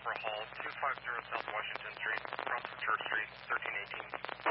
for a halt, 250 South Washington Street, across from Church Street, 1318.